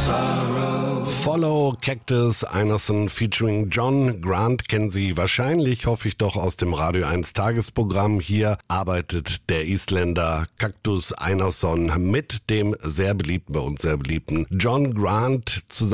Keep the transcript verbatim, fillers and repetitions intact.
Follow Cactus Einerson featuring John Grant kennen Sie wahrscheinlich, hoffe ich doch, aus dem Radio eins Tagesprogramm. Hier arbeitet der Isländer Cactus Einerson mit dem sehr beliebten, bei uns sehr beliebten John Grant zusammen.